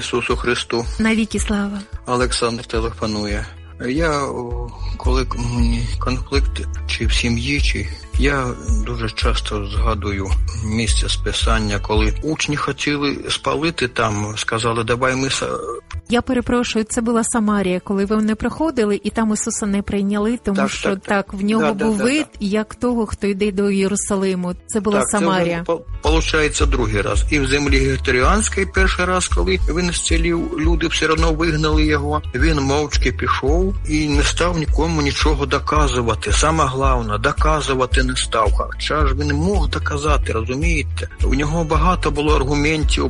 Ісусу Христу. Навіки слава. Олександр телефонує. Коли конфлікт чи в сім'ї, чи я дуже часто згадую місце з Писання, коли учні хотіли спалити там, сказали, давай ми... Я перепрошую, це була Самарія, коли ви не приходили, і там Ісуса не прийняли, тому що в нього був вид, як того, хто йде до Єрусалиму. Це була Самарія. Це, получається, другий раз. І в землі Гетеріанській перший раз, коли він зцілів, люди все одно вигнали його. Він мовчки пішов і не став нікому нічого доказувати. Саме головне, доказувати не став. Хоча ж він мог доказати, розумієте? У нього багато було аргументів,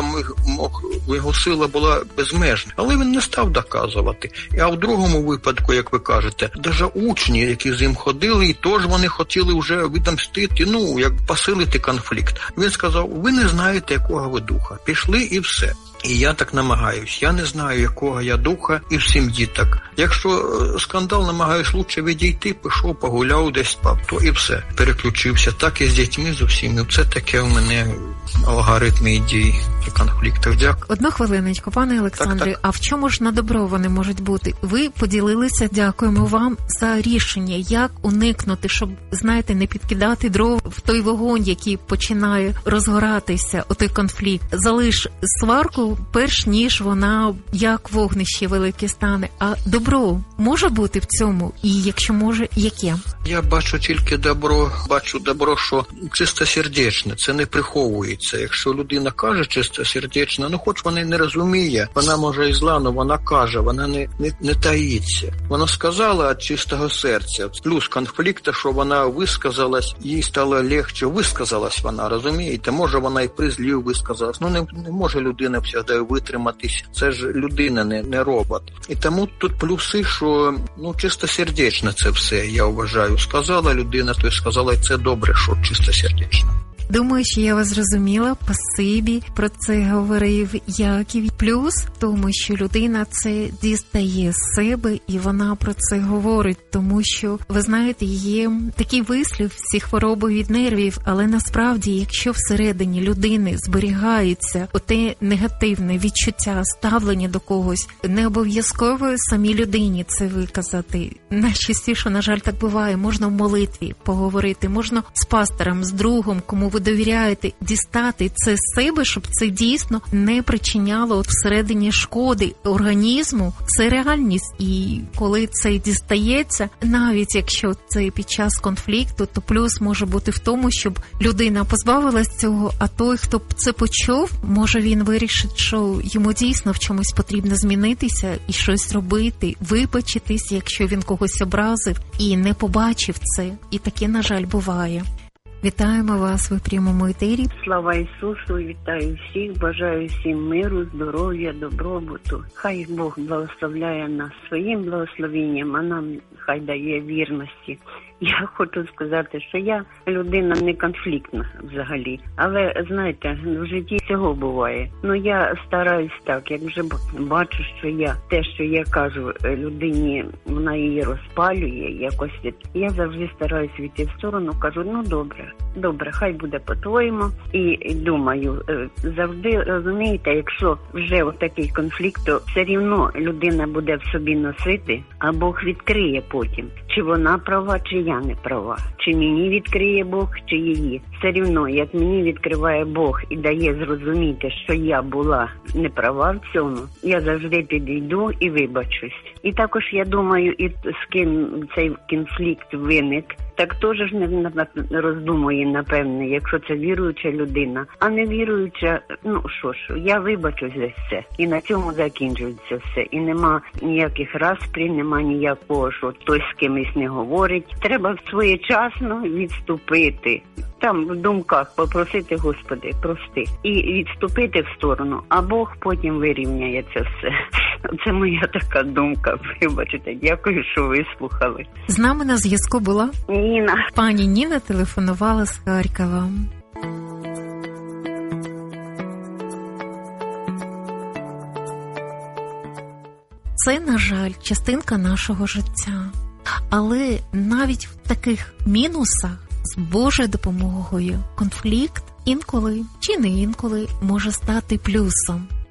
його сила була безмежна. Але він не став доказувати. А в другому випадку, як ви кажете, навіть учні, які з ним ходили, і теж вони хотіли вже відомстити, як посилити конфлікт. Він сказав, ви не знаєте, якого ви духа. Пішли і все. І я так намагаюсь. Я не знаю, якого я духа, і в сім'ї так. Якщо скандал, намагаюсь лучше відійти, пішов, погуляв десь, то і все. Переключився. Так і з дітьми, з усіми. Це таке у мене алгоритми дій при конфліктах. Дякую. Одну хвилиночку, пане Олександре, а в чому ж на добро вони можуть бути? Ви поділилися, дякуємо вам за рішення, як уникнути, щоб, знаєте, не підкидати дров в той вогонь, який починає розгоратися, отой конфлікт. Залиш сварку, перш ніж вона як вогнище велике стане. А добро може бути в цьому? І якщо може, яке? Я бачу тільки добро, що чистосердечне, це не приховується. Якщо людина каже чистосердечно, хоч вона й не розуміє, вона може і зла, але вона каже, вона не таїться. Вона сказала від чистого серця. Плюс конфлікту, що вона висказалась, їй стало легше, висказалась вона, розумієте? Може вона і при злі висказалась. Не може людина завжди витриматися. Це ж людина, не робот. І тому тут плюси, що чистосердечно це все, я вважаю. Сказала людина, то й сказала, і це добре, що чистосердечно. Думаю, що я вас зрозуміла. Спасибі. Про це говорив Яків. Плюс в тому, що людина це дістає з себе, і вона про це говорить. Тому що, ви знаєте, є такий вислів, всі хвороби від нервів, але насправді, якщо всередині людини зберігається оте негативне відчуття, ставлення до когось, не обов'язково самій людині це виказати. Найчастіше, на жаль, так буває. Можна в молитві поговорити, можна з пастором, з другом, кому ви довіряєте, дістати це з себе, щоб це дійсно не причиняло всередині шкоди організму. Це реальність. І коли це дістається, навіть якщо це під час конфлікту, то плюс може бути в тому, щоб людина позбавилась цього, а той, хто це почув, може він вирішить, що йому дійсно в чомусь потрібно змінитися і щось робити, вибачитись, якщо він когось образив і не побачив це. І таке, на жаль, буває. Вітаємо вас, ви в прямому етері. Слава Ісусу, вітаю всіх, бажаю всім миру, здоров'я, добробуту. Хай Бог благословляє нас своїм благословенням, а нам хай дає вірності. Я хочу сказати, що я людина не конфліктна взагалі. Але, знаєте, в житті всього буває. Я стараюсь так, як вже бачу, що те, що я кажу людині, вона її розпалює якось. Я завжди стараюсь війти в сторону, кажу, добре, хай буде по-твоєму. І думаю, завжди, розумієте, якщо вже такий конфлікт, то все рівно людина буде в собі носити, а Бог відкриє потім, чи вона права, чи я не права. Чи мені відкриє Бог, чи її. Все рівно, як мені відкриває Бог і дає зрозуміти, що я була не права в цьому, я завжди підійду і вибачусь. І також я думаю, і з ким цей конфлікт виник, так теж ж не роздумує, напевне, якщо це віруюча людина. А не віруюча, я вибачусь за все. І на цьому закінчується все. І нема ніяких розпрій, нема ніякого, що хтось з кимось не говорить. Треба своєчасно відступити. Там в думках попросити, Господи, прости. І відступити в сторону, а Бог потім вирівняє це все. Це моя така думка. Вибачте, дякую, що вислухали. З нами на зв'язку була Ніна. Пані Ніна телефонувала з Харкова. Це, на жаль, частинка нашого життя. Але навіть в таких мінусах з Божою допомогою конфлікт інколи чи не інколи може стати плюсом.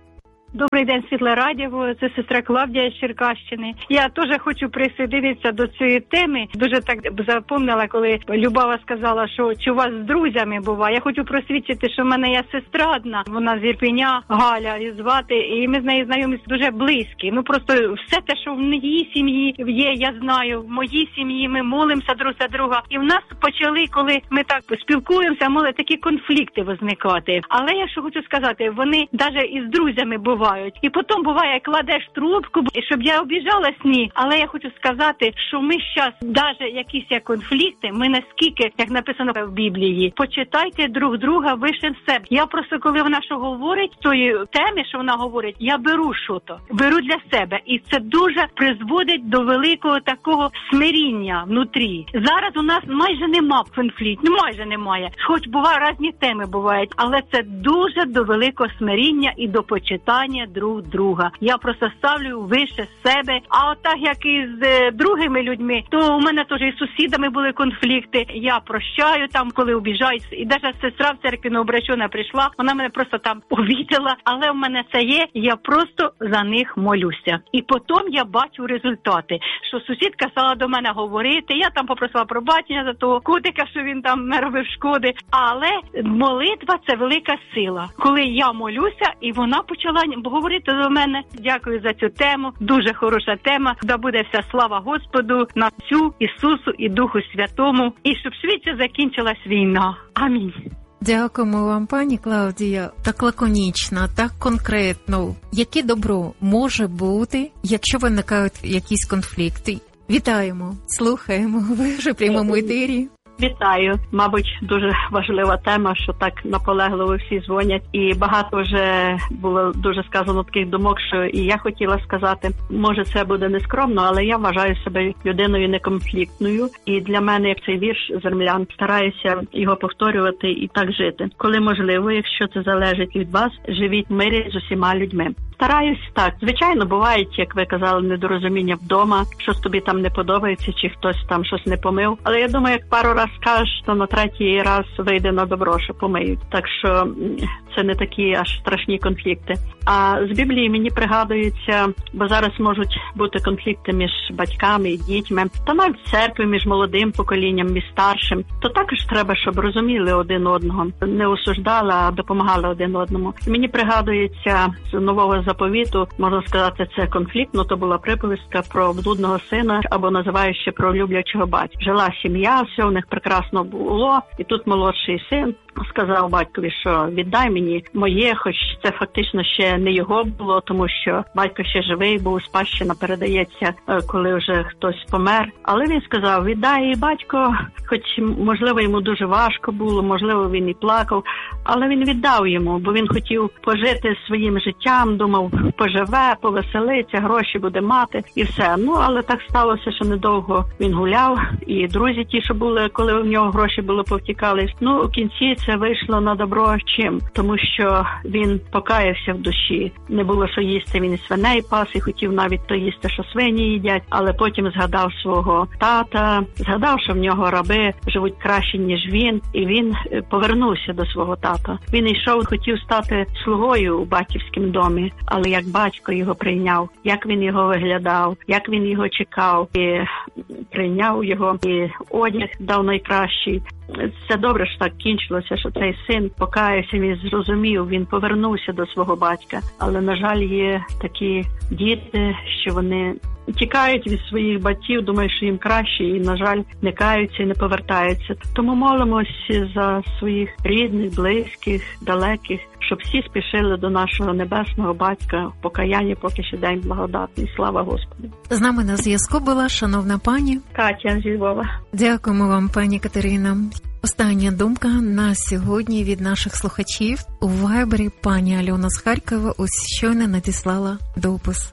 Добрий день, Світле Радіо, це сестра Клавдія з Черкащини. Я теж хочу присоединитися до цієї теми. Дуже так запомнила, коли Любава сказала, що чи у вас з друзями буває. Я хочу просвідчити, що в мене є сестра одна, вона з Ірпеня, Галя її звати, і ми з нею знайомі дуже близькі. Ну просто все те, що в її сім'ї є, я знаю, в моїй сім'ї ми молимося друг за друга. І в нас почали, коли ми так спілкуємося, могли такі конфлікти виникати. Але я що хочу сказати, вони навіть із друзями бувають. І потім буває, кладеш трубку, щоб я обіжалась, ні. Але я хочу сказати, що ми зараз, навіть якісь є конфлікти, ми наскільки, як написано в Біблії, почитайте друг друга вище себе. Я просто, коли вона що говорить, тої теми, що вона говорить, я беру що-то, беру для себе. І це дуже призводить до великого такого смиріння внутрі. Зараз у нас майже нема конфліктів, майже немає. Хоч буває, різні теми бувають, але це дуже до великого смиріння і до почитання друг друга. Я просто ставлю вище себе. А от так, як і з другими людьми, то у мене теж і з сусідами були конфлікти. Я прощаю там, коли обіжаюсь. І навіть сестра в церкві новобрачена прийшла, вона мене просто там увіділа. Але в мене це є, я просто за них молюся. І потім я бачу результати, що сусідка стала до мене говорити, я там попросила пробачення за того котика, що він там не робив шкоди. Але молитва – це велика сила. Коли я молюся, і вона почала говорити до мене. Дякую за цю тему. Дуже хороша тема. Да буде вся слава Господу, на Отцю, Ісусу і Духу Святому. І щоб швидше закінчилась війна. Амінь. Дякуємо вам, пані Клавдія. Так лаконічно, так конкретно. Яке добро може бути, якщо виникають якісь конфлікти? Вітаємо, слухаємо. Ви вже в прямому етері. Вітаю. Мабуть, дуже важлива тема, що так наполегливо всі дзвонять. І багато вже було дуже сказано таких думок, що і я хотіла сказати. Може, це буде нескромно, але я вважаю себе людиною неконфліктною. І для мене, як цей вірш Зермлян, стараюся його повторювати і так жити. Коли можливо, якщо це залежить від вас, живіть в мирі з усіма людьми. Стараюсь так. Звичайно, бувають, як ви казали, недорозуміння вдома, щось тобі там не подобається, чи хтось там щось не помив. Але я думаю, як пару раз скажеш, то на третій раз вийде на добро, що помиють. Так що це не такі аж страшні конфлікти. А з Біблії мені пригадується, бо зараз можуть бути конфлікти між батьками і дітьми, та навіть в церкві між молодим поколінням і старшим. То також треба, щоб розуміли один одного, не осуждали, а допомагали один одному. І мені пригадується з Нового Заповіту, можна сказати, це конфлікт, то була приповістка про блудного сина, або називають ще про люблячого батька. Жила сім'я, все в них прекрасно було, і тут молодший син сказав батькові, що віддай мені моє, хоч це фактично ще не його було, тому що батько ще живий був, спадщина передається, коли вже хтось помер. Але він сказав, віддай, і батько, хоч можливо йому дуже важко було, можливо він і плакав, але він віддав йому, бо він хотів пожити своїм життям, думав, поживе, повеселиться, гроші буде мати і все. Але так сталося, що недовго він гуляв, і друзі ті, що були, коли в нього гроші були, повтікали. У кінці це вийшло на добро чим? Тому що він покаявся в душі. Не було що їсти, він і свиней пас, і хотів навіть то їсти, що свині їдять, але потім згадав свого тата, згадав, що в нього раби живуть краще, ніж він, і він повернувся до свого тата. Він йшов, хотів стати слугою у батьківському домі, але як батько його прийняв, як він його виглядав, як він його чекав, і прийняв його, і одяг дав найкращий. Це добре, що так кінчилося, що цей син покаявся, він зрозумів, він повернувся до свого батька. Але, на жаль, є такі діти, що вони тікають від своїх батьків, думають, що їм краще, і, на жаль, не каються і не повертаються. Тому молимось за своїх рідних, близьких, далеких, щоб всі спішили до нашого небесного батька в покаянні, поки ще день благодатний. Слава Господу. З нами на зв'язку була шановна пані Катя зі Львова. Дякуємо вам, пані Катерина. Остання думка на сьогодні від наших слухачів. У Вайбері пані Альона з Харкова ось щойно надіслала допис.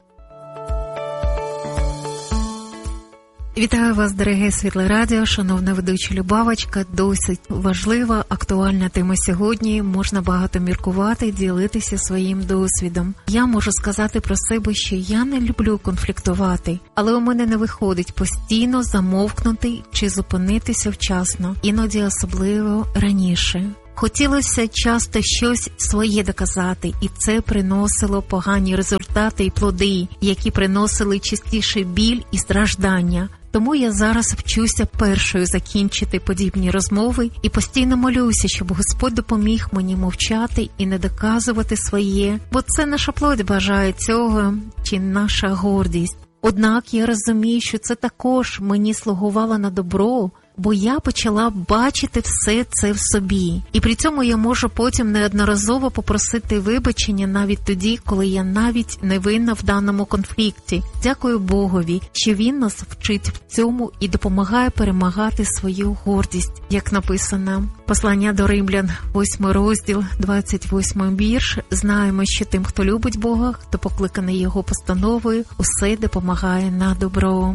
Вітаю вас, дороге Світле Радіо, шановна ведуча Любавочка. Досить важлива, актуальна тема сьогодні. Можна багато міркувати, ділитися своїм досвідом. Я можу сказати про себе, що я не люблю конфліктувати, але у мене не виходить постійно замовкнути чи зупинитися вчасно, іноді особливо раніше. Хотілося часто щось своє доказати, і це приносило погані результати і плоди, які приносили частіше біль і страждання. Тому я зараз вчуся першою закінчити подібні розмови і постійно молюся, щоб Господь допоміг мені мовчати і не доказувати своє, бо це наша плоть бажає цього, чи наша гордість. Однак я розумію, що це також мені слугувало на добро, бо я почала бачити все це в собі. І при цьому я можу потім неодноразово попросити вибачення навіть тоді, коли я навіть не винна в даному конфлікті. Дякую Богові, що Він нас вчить в цьому і допомагає перемагати свою гордість. Як написано, послання до Римлян, 8 розділ, 28 вірш. Знаємо, що тим, хто любить Бога, хто покликаний Його постановою, усе допомагає на добро.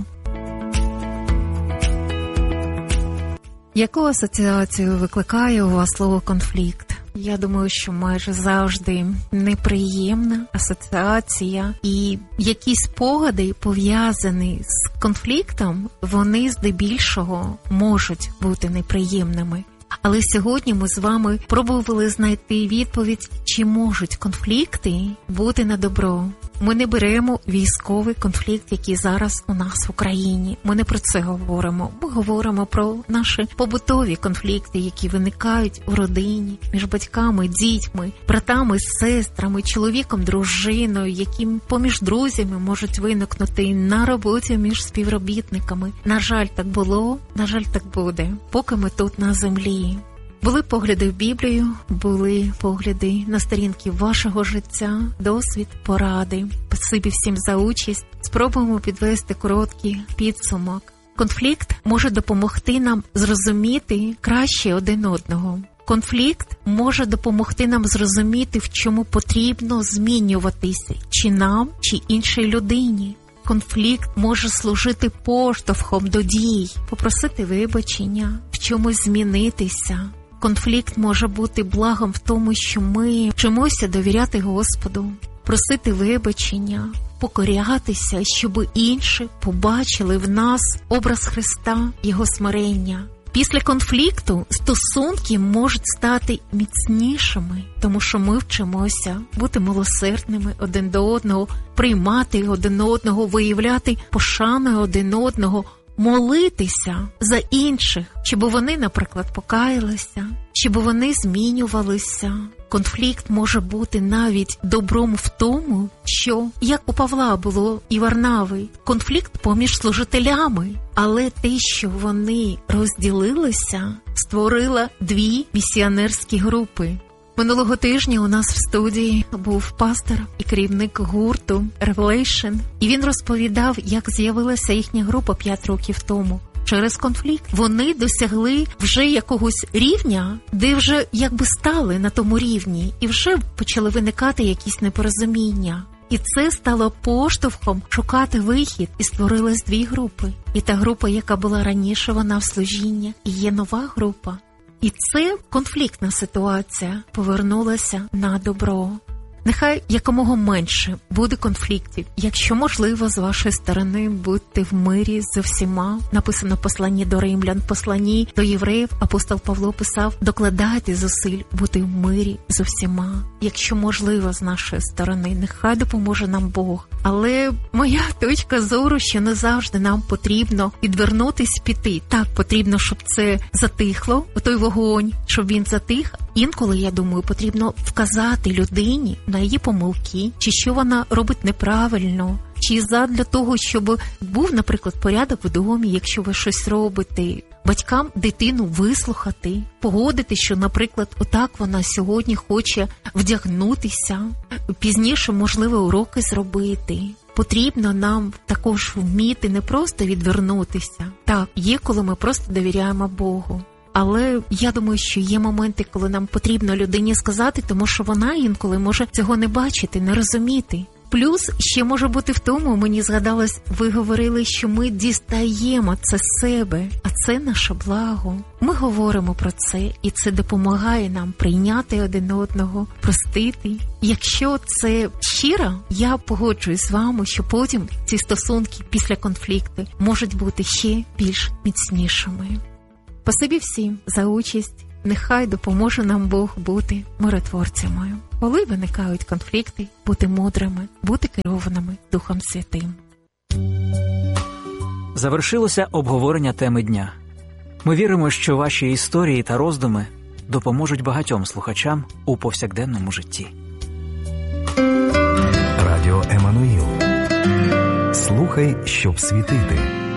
Яку асоціацію викликає у вас слово «конфлікт»? Я думаю, що майже завжди неприємна асоціація, і якісь спогади, пов'язані з конфліктом, вони здебільшого можуть бути неприємними. Але сьогодні ми з вами пробували знайти відповідь, чи можуть конфлікти бути на добро. Ми не беремо військовий конфлікт, який зараз у нас в Україні. Ми не про це говоримо. Ми говоримо про наші побутові конфлікти, які виникають у родині, між батьками, дітьми, братами, сестрами, чоловіком, дружиною, які поміж друзями можуть виникнути на роботі між співробітниками. На жаль, так було, на жаль, так буде, поки ми тут на землі. Були погляди в Біблію, були погляди на сторінки вашого життя, досвід, поради. Спасибі всім за участь. Спробуємо підвести короткий підсумок. Конфлікт може допомогти нам зрозуміти краще один одного. Конфлікт може допомогти нам зрозуміти, в чому потрібно змінюватися, чи нам, чи іншій людині. Конфлікт може служити поштовхом до дій, попросити вибачення, в чомусь змінитися. Конфлікт може бути благом в тому, що ми вчимося довіряти Господу, просити вибачення, покорятися, щоб інші побачили в нас образ Христа, Його смирення. Після конфлікту стосунки можуть стати міцнішими, тому що ми вчимося бути милосердними один до одного, приймати один одного, виявляти пошану один одного, молитися за інших, щоб вони, наприклад, покаялися, щоб вони змінювалися. Конфлікт може бути навіть добром в тому, що, як у Павла було і Варнави, конфлікт поміж служителями, але те, що вони розділилися, створило дві місіонерські групи. Минулого тижня у нас в студії був пастор і керівник гурту Revelation, і він розповідав, як з'явилася їхня група 5 років тому. Через конфлікт вони досягли вже якогось рівня, де вже якби стали на тому рівні, і вже почали виникати якісь непорозуміння. І це стало поштовхом шукати вихід, і створились дві групи. І та група, яка була раніше, вона в служінні, і є нова група. І це конфліктна ситуація повернулася на добро. Нехай якомога менше буде конфліктів. Якщо можливо, з вашої сторони, будьте в мирі зі всіма. Написано в посланні до Римлян, в посланні до євреїв апостол Павло писав: докладайте зусиль бути в мирі з усіма. Якщо можливо, з нашої сторони, нехай допоможе нам Бог. Але моя точка зору, що не завжди нам потрібно відвернутись, піти. Так, потрібно, щоб це затихло, той вогонь, щоб він затих. Інколи, я думаю, потрібно вказати людині на її помилки, чи що вона робить неправильно, чи задля того, щоб був, наприклад, порядок в домі, якщо ви щось робите. Батькам дитину вислухати, погодити, що, наприклад, отак вона сьогодні хоче вдягнутися, пізніше, можливо, уроки зробити. Потрібно нам також вміти не просто відвернутися. Так, є, коли ми просто довіряємо Богу. Але я думаю, що є моменти, коли нам потрібно людині сказати, тому що вона інколи може цього не бачити, не розуміти. Плюс ще може бути в тому, мені згадалось, ви говорили, що ми дістаємо це з себе, а це наше благо. Ми говоримо про це, і це допомагає нам прийняти один одного, простити. Якщо це щиро, я погоджуюсь з вами, що потім ці стосунки після конфлікту можуть бути ще більш міцнішими. Спасибі всім за участь Нехай допоможе нам Бог бути миротворцями. Коли виникають конфлікти, бути мудрими, бути керованими Духом Святим. Завершилося обговорення теми дня. Ми віримо, що ваші історії та роздуми допоможуть багатьом слухачам у повсякденному житті. Радіо Еммануїл. Слухай, щоб світити.